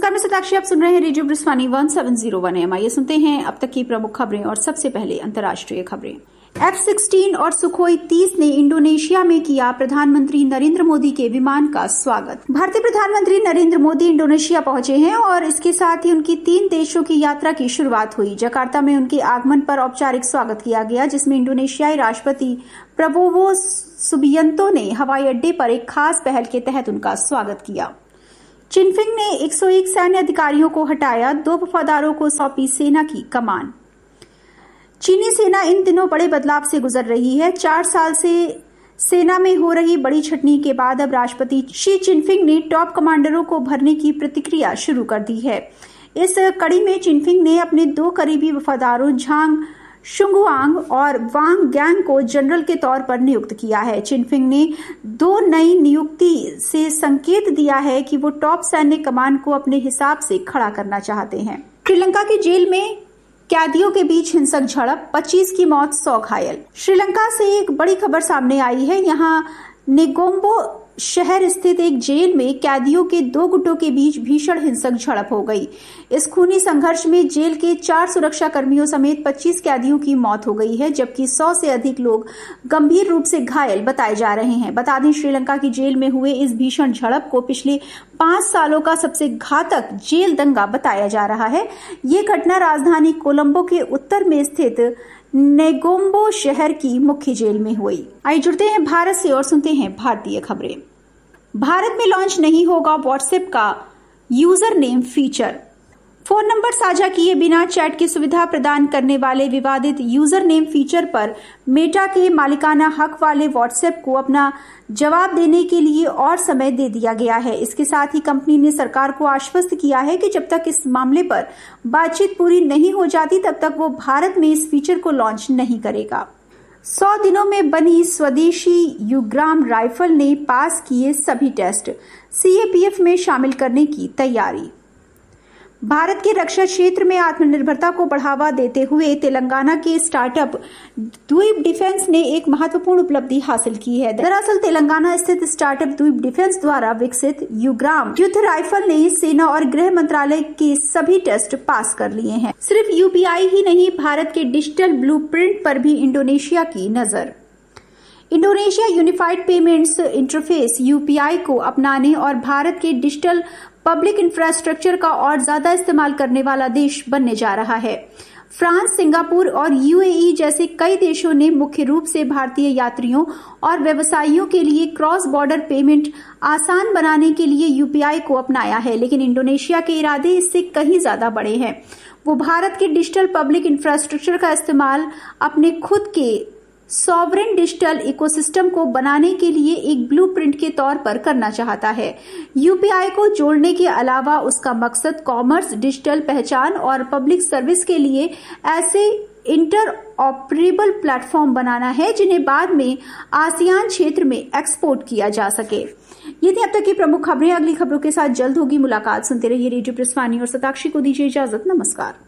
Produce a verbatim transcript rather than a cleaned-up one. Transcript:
नमस्कार, मैं सताक्षी, आप सुन रहे हैं radio ब्रिस्वानी one seven zero one M. आइए सुनते हैं अब तक की प्रमुख खबरें और सबसे पहले अंतर्राष्ट्रीय खबरें। एफ सिक्सटीन और सुखोई तीस ने इंडोनेशिया में किया प्रधानमंत्री नरेंद्र मोदी के विमान का स्वागत। भारतीय प्रधानमंत्री नरेंद्र मोदी इंडोनेशिया पहुंचे हैं और इसके साथ ही उनकी तीन देशों की यात्रा की शुरुआत हुई। जकार्ता में उनके आगमन पर औपचारिक स्वागत किया गया, जिसमें इंडोनेशियाई राष्ट्रपति प्रबोवो सुबियंतो ने हवाई अड्डे पर एक खास पहल के तहत उनका स्वागत किया। चिनफिंग ने एक सौ एक सैन्य अधिकारियों को हटाया, दो वफादारों को सौंपी सेना की कमान। चीनी सेना इन दिनों बड़े बदलाव से गुजर रही है। चार साल से सेना में हो रही बड़ी छटनी के बाद अब राष्ट्रपति शी चिनफिंग ने टॉप कमांडरों को भरने की प्रतिक्रिया शुरू कर दी है। इस कड़ी में चिनफिंग ने अपने दो करीबी वफादारों झांग शुंगुआंग और वांग गैंग को जनरल के तौर पर नियुक्त किया है। चिनफिंग ने दो नई नियुक्ति से संकेत दिया है कि वो टॉप सैन्य कमान को अपने हिसाब से खड़ा करना चाहते हैं। श्रीलंका की जेल में कैदियों के बीच हिंसक झड़प, पच्चीस की मौत, सौ घायल। श्रीलंका से एक बड़ी खबर सामने आई है। यहाँ नेगोम्बो शहर स्थित एक जेल में कैदियों के दो गुटों के बीच भीषण हिंसक झड़प हो गई। इस खूनी संघर्ष में जेल के चार सुरक्षा कर्मियों समेत पच्चीस कैदियों की मौत हो गई है, जबकि सौ से अधिक लोग गंभीर रूप से घायल बताए जा रहे हैं। बता दें, श्रीलंका की जेल में हुए इस भीषण झड़प को पिछले पांच सालों का सबसे घातक जेल दंगा बताया जा रहा है। ये घटना राजधानी कोलंबो के उत्तर में स्थित नेगोम्बो शहर की मुख्य जेल में हुई। आइए जुड़ते हैं भारत से और सुनते हैं भारतीय खबरें। भारत में लॉन्च नहीं होगा व्हाट्सएप का user name feature. Phone number साझा किए बिना चैट की सुविधा प्रदान करने वाले विवादित यूजर नेम फीचर पर मेटा के मालिकाना हक वाले व्हाट्सएप को अपना जवाब देने के लिए और समय दे दिया गया है। इसके साथ ही कंपनी ने सरकार को आश्वस्त किया है कि जब तक इस मामले पर बातचीत पूरी नहीं हो जाती तब तक वो भारत में इस फीचर को लॉन्च नहीं करेगा। सौ दिनों में बनी स्वदेशी युग्राम राइफल ने पास किए सभी test, C A P F में शामिल करने की तैयारी। भारत के रक्षा क्षेत्र में आत्मनिर्भरता को बढ़ावा देते हुए तेलंगाना के स्टार्टअप द्वीप डिफेंस ने एक महत्वपूर्ण उपलब्धि हासिल की है। दरअसल तेलंगाना स्थित स्टार्टअप द्वीप डिफेंस द्वारा विकसित युग्राम युद्ध राइफल ने सेना और गृह मंत्रालय के सभी टेस्ट पास कर लिए हैं। सिर्फ यू पी आई ही नहीं, भारत के डिजिटल ब्लूप्रिंट पर भी इंडोनेशिया की नजर। Indonesia unified payments interface U P I को अपनाने और भारत के डिजिटल पब्लिक इंफ्रास्ट्रक्चर का और ज्यादा इस्तेमाल करने वाला देश बनने जा रहा है। फ्रांस, सिंगापुर और यू ए ई जैसे कई देशों ने मुख्य रूप से भारतीय यात्रियों और व्यवसायियों के लिए क्रॉस बॉर्डर पेमेंट आसान बनाने के लिए यू पी आई को अपनाया है, लेकिन इंडोनेशिया के इरादे इससे कहीं ज्यादा बड़े हैं। वो भारत के डिजिटल पब्लिक इंफ्रास्ट्रक्चर का इस्तेमाल अपने खुद के सॉवरेन डिजिटल इकोसिस्टम को बनाने के लिए एक ब्लूप्रिंट के तौर पर करना चाहता है। यू पी आई को जोड़ने के अलावा उसका मकसद कॉमर्स, डिजिटल पहचान और पब्लिक सर्विस के लिए ऐसे इंटर ऑपरेबल प्लेटफॉर्म बनाना है जिन्हें बाद में आसियान क्षेत्र में एक्सपोर्ट किया जा सके। ये थी अब तक की प्रमुख खबरें। अगली खबरों के साथ जल्द होगी मुलाकात। सुनते रहिए रेडियो ब्रिस्वानी और सताक्षी को दीजिए इजाजत। नमस्कार।